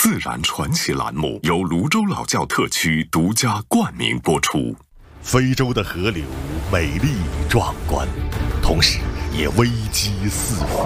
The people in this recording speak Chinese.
自然传奇栏目由泸州老窖特区独家冠名播出。 非洲的河流美丽壮观，同时也危机四伏。